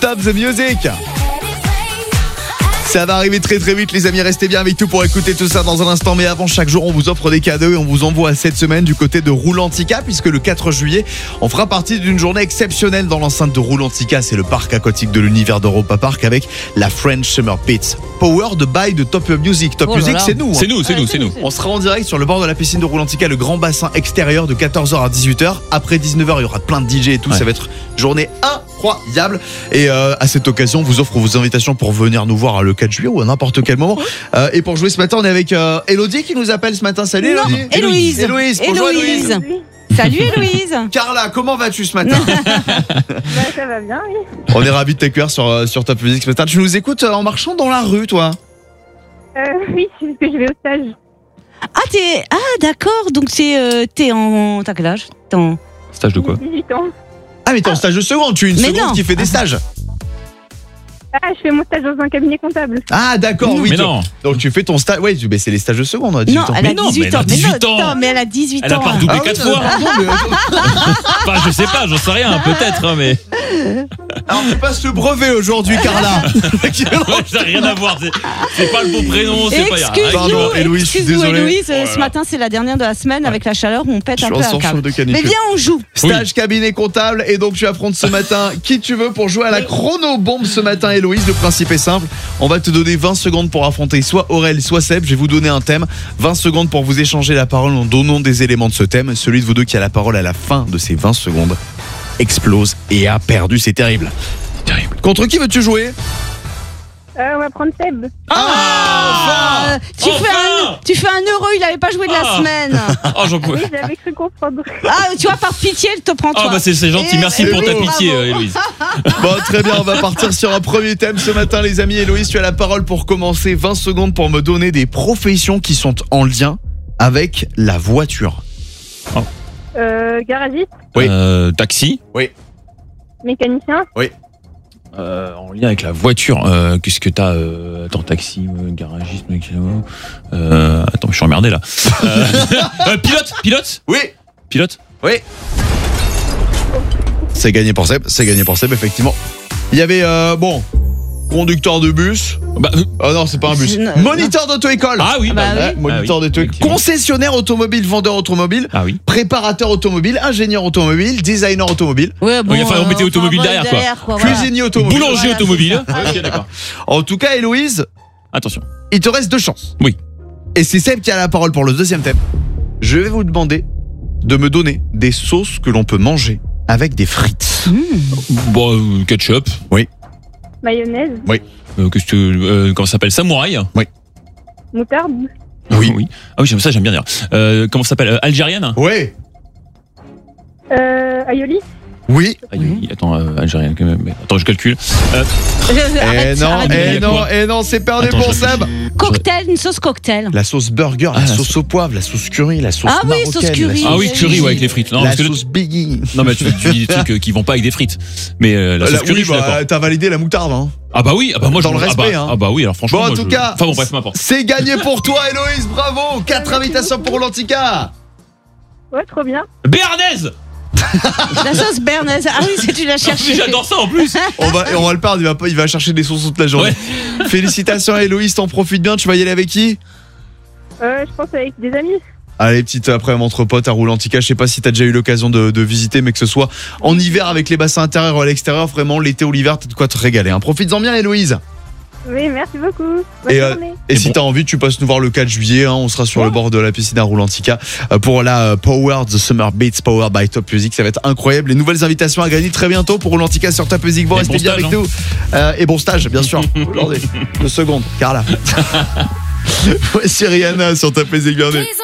Top the Music. Ça va arriver très très vite les amis, restez bien avec nous pour écouter tout ça dans un instant. Mais avant, chaque jour on vous offre des cadeaux et on vous envoie cette semaine du côté de Roulantica, puisque le 4 juillet on fera partie d'une journée exceptionnelle dans l'enceinte de Roulantica. C'est le parc aquatique de l'univers d'Europa Park avec la French Summer Beats, powered by de Top Music. Top Music c'est nous, C'est nous. On sera en direct sur le bord de la piscine de Roulantica, le grand bassin extérieur de 14h à 18h. Après 19h il y aura plein de DJ et tout, ça va être journée incroyable. Et à cette occasion on vous offre vos invitations pour venir nous voir le 4 juillet ou à n'importe quel moment. Et pour jouer ce matin on est avec Elodie qui nous appelle ce matin. Salut Elodie. Héloïse. Bonjour Héloïse. Salut Héloïse. Carla, comment vas-tu ce matin? Ça va bien, oui. On est ravis de t'accueillir sur Top Music ce matin. Tu nous écoutes en marchant dans la rue toi? Oui, c'est parce que je vais au stage. D'accord, donc t'as quel âge? Stage de quoi? 18 ans. Ah mais t'es en stage de seconde, tu es une Mais seconde non. qui fait des stages. Je fais mon stage dans un cabinet comptable. Ah d'accord, oui. Mais non. Donc tu fais ton stage, ouais, c'est les stages de seconde à 18 Non, ans. elle a Mais non, 18 mais elle a ans. 18 ans. Non, mais elle a 18 ans. Elle a pas redoublé 4 fois. pardon, mais... Enfin, je sais pas, j'en sais rien, peut-être, hein, mais. Alors tu passes le brevet aujourd'hui Carla. Ouais, ça n'a rien à voir. C'est pas le bon prénom, c'est pas. Pardon, Héloïse, je suis désolé. Héloïse, Oh là ce là. matin c'est la dernière de la semaine avec la chaleur où on pète Je un suis peu en un surchauffe câble. de Mais canicule. viens, on joue. Stage cabinet comptable et donc tu affrontes ce matin qui tu veux pour jouer à la chronobombe ce matin Héloïse. Le principe est simple, on va te donner 20 secondes pour affronter soit Aurel soit Seb. Je vais vous donner un thème, 20 secondes pour vous échanger la parole en donnant des éléments de ce thème. Celui de vous deux qui a la parole à la fin de ces 20 secondes explose et a perdu, c'est terrible. Contre qui veux-tu jouer? On va prendre Seb. Tu fais un heureux, il avait pas joué de la semaine. Oh, j'en pouvais. Oui, j'avais cru comprendre. Tu vois, par pitié, elle te prend toi. Ah, bah c'est gentil, merci pour ta bravo. pitié, Héloïse. Bon, très bien, on va partir sur un premier thème ce matin les amis. Héloïse, tu as la parole pour commencer. 20 secondes pour me donner des professions qui sont en lien avec la voiture. Garagiste, Oui. Taxi. mécanicien, En lien avec la voiture, qu'est-ce que t'as Attends, taxi, garagiste, attends, je suis emmerdé là. Pilote. Oui. C'est gagné pour Seb, effectivement. Il y avait, conducteur de bus. Oh non, c'est pas un bus. Moniteur d'auto-école. Ah oui, Bah oui. Moniteur d'auto-école. Effectivement. Concessionnaire automobile, vendeur automobile. Ah oui. Préparateur automobile, ingénieur automobile, designer automobile, Ouais, Oui, enfin, on mettait automobile derrière, quoi. voilà. cuisinier automobile. Boulanger Voilà, automobile. c'est ça. Ok, d'accord. En tout cas, Héloïse, Attention. il te reste 2 chances. Oui. Et c'est Seb qui a la parole pour le deuxième thème. Je vais vous demander de me donner des sauces que l'on peut manger avec des frites. Bon, ketchup. mayonnaise, Qu'est-ce que comment ça s'appelle? Samouraï. moutarde, Oui. Ah oui, j'aime ça, j'aime bien dire. Comment ça s'appelle? Algérienne. Ouais. aioli, Oui. Attends, algérienne quand même. Mais attends, je calcule. Non, c'est perdu Attends, pour je Seb. Cocktail, une sauce cocktail. La sauce burger, la la sauce au poivre, la sauce curry, la sauce Ah oui, marocaine, sauce curry. Ah oui, curry, ouais, avec les frites. Non, la parce que sauce Biggie. non, mais tu dis des trucs qui vont pas avec des frites. Mais la sauce curry, je suis d'accord. T'as validé la moutarde, hein. Ah bah oui, moi Dans je le respect, hein. Ah bah oui, alors franchement. Bon, en moi, tout cas, enfin bon, bref, m'importe. c'est gagné pour toi, Héloïse, bravo. 4 invitations pour Roulantica. ouais, trop bien. Béarnaise. La sauce bernaise. Ah oui, tu l'as cherché. J'adore ça en plus. On va le perdre, il va chercher des sauces toute la journée. Félicitations à Héloïse, t'en profites bien, tu vas y aller avec qui? Je pense avec des amis. Allez, petite après-midi entre potes à Roulantica. Je sais pas si t'as déjà eu l'occasion de visiter, mais que ce soit en hiver avec les bassins intérieurs ou à l'extérieur, vraiment l'été ou l'hiver, t'as de quoi te régaler. Hein. Profites-en bien, Héloïse. Oui, merci beaucoup. Bonne journée. Et si t'as envie, tu passes nous voir le 4 juillet. Hein, on sera sur le bord de la piscine à Roulantica pour la Powered the Summer Beats, Powered by Top Music. Ça va être incroyable. Les nouvelles invitations à gagner très bientôt pour Roulantica sur Top Music. Bon, restez bien avec nous. Et bon stage, bien sûr. Attendez, 2 secondes, Carla. Voici Rihanna sur Top Music. Bienvenue.